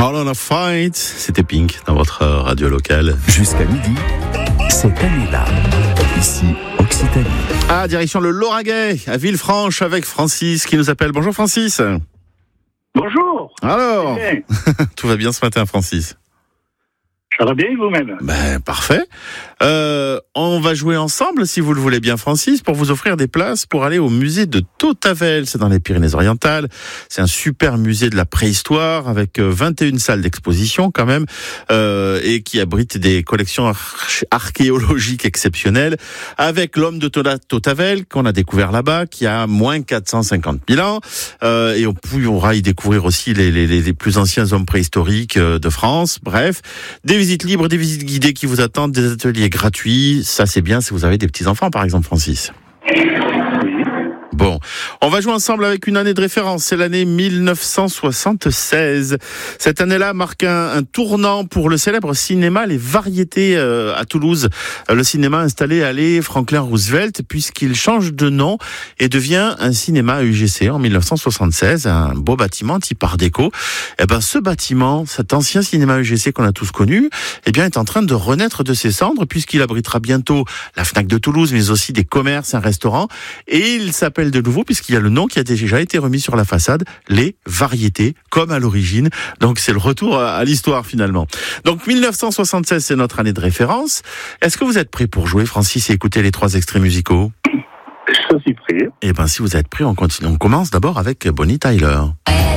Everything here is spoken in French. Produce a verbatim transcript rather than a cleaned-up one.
All on a Fight, c'était Pink dans votre radio locale. Jusqu'à midi, cette année-là, ici, Occitanie. Ah, direction le Lauragais, à Villefranche, avec Francis qui nous appelle. Bonjour Francis. Bonjour. Alors, Bien. tout va bien ce matin Francis? Ça va bien vous-même? Ben, parfait. Euh, on va jouer ensemble, si vous le voulez bien, Francis, pour vous offrir des places pour aller au musée de Tautavel. C'est dans les Pyrénées-Orientales. C'est un super musée de la préhistoire avec vingt et une salles d'exposition quand même, euh, et qui abrite des collections arch- archéologiques exceptionnelles, avec l'homme de Tautavel qu'on a découvert là-bas, qui a moins quatre cent cinquante mille ans, euh, et on pourra y découvrir aussi les, les, les plus anciens hommes préhistoriques de France. Bref, des visites libres, des visites guidées qui vous attendent, des ateliers gratuits. Ça, c'est bien si vous avez des petits-enfants, par exemple, Francis. Bon, on va jouer ensemble avec une année de référence, c'est l'année mille neuf cent soixante-seize. Cette année-là marque un, un tournant pour le célèbre cinéma Les Variétés euh, à Toulouse. Euh, le cinéma installé à l'allée Franklin Roosevelt, puisqu'il change de nom et devient un cinéma U G C en mille neuf cent soixante-seize, un beau bâtiment type Art déco. Et ben, ce bâtiment, cet ancien cinéma U G C qu'on a tous connu, eh bien, est en train de renaître de ses cendres, puisqu'il abritera bientôt la Fnac de Toulouse, mais aussi des commerces, un restaurant, et il s'appelle de nouveau, puisqu'il y a le nom qui a déjà été remis sur la façade, Les Variétés, comme à l'origine. Donc c'est le retour à, à l'histoire finalement. Donc mille neuf cent soixante-seize, c'est notre année de référence. Est-ce que vous êtes prêts pour jouer, Francis, et écouter les trois extraits musicaux? Je suis prêt. Eh bien, si vous êtes prêts, on continue. On commence d'abord avec Bonnie Tyler.